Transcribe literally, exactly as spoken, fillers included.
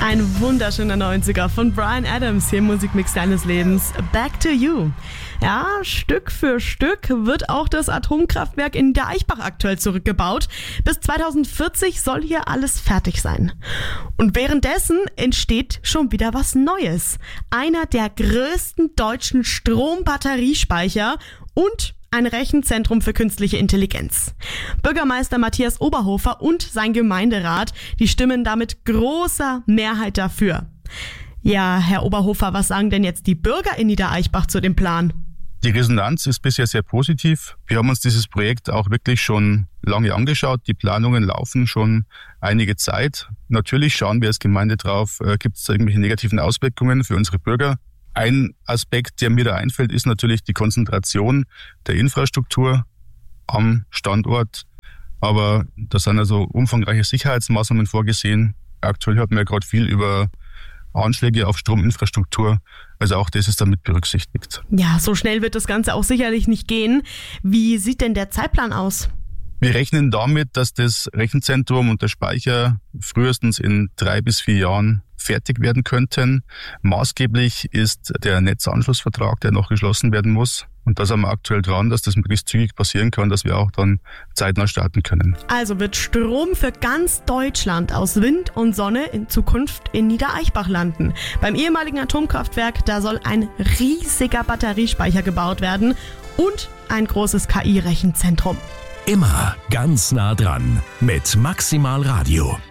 Ein wunderschöner neunziger von Bryan Adams hier im Musikmix deines Lebens. Back to You. Ja, Stück für Stück wird auch das Atomkraftwerk in Niedereichbach aktuell zurückgebaut. Bis zweitausendvierzig soll hier alles fertig sein. Und währenddessen entsteht schon wieder was Neues. Einer der größten deutschen Strombatteriespeicher und ein Rechenzentrum für künstliche Intelligenz. Bürgermeister Matthias Oberhofer und sein Gemeinderat, die stimmen da mit großer Mehrheit dafür. Ja, Herr Oberhofer, was sagen denn jetzt die Bürger in Niedereichbach zu dem Plan? Die Resonanz ist bisher sehr positiv. Wir haben uns dieses Projekt auch wirklich schon lange angeschaut. Die Planungen laufen schon einige Zeit. Natürlich schauen wir als Gemeinde drauf, gibt es irgendwelche negativen Auswirkungen für unsere Bürger. Ein Aspekt, der mir da einfällt, ist natürlich die Konzentration der Infrastruktur am Standort. Aber da sind also umfangreiche Sicherheitsmaßnahmen vorgesehen. Aktuell hört man ja gerade viel über Anschläge auf Strominfrastruktur. Also auch das ist damit berücksichtigt. Ja, so schnell wird das Ganze auch sicherlich nicht gehen. Wie sieht denn der Zeitplan aus? Wir rechnen damit, dass das Rechenzentrum und der Speicher frühestens in drei bis vier Jahren fertig werden könnten. Maßgeblich ist der Netzanschlussvertrag, der noch geschlossen werden muss. Und da sind wir aktuell dran, dass das möglichst zügig passieren kann, dass wir auch dann zeitnah starten können. Also wird Strom für ganz Deutschland aus Wind und Sonne in Zukunft in Niedereichbach landen. Beim ehemaligen Atomkraftwerk, da soll ein riesiger Batteriespeicher gebaut werden und ein großes K I-Rechenzentrum. Immer ganz nah dran mit Maximal Radio.